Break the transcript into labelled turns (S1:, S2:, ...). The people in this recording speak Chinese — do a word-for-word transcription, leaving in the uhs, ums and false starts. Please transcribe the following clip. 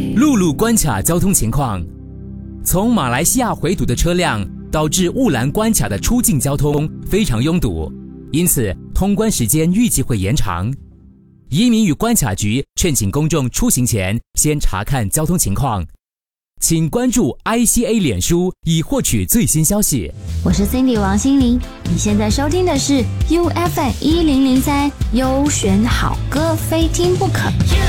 S1: 陆路关卡交通情况：从马来西亚回堵的车辆导致雾兰关卡的出境交通非常拥堵，因此通关时间预计会延长。移民与关卡局劝请公众出行前先查看交通情况。请关注 I C A 脸书以获取最新消息。
S2: 我是 Cindy 王心凌，你现在收听的是 U F M 一零零三优选好歌，非听不可。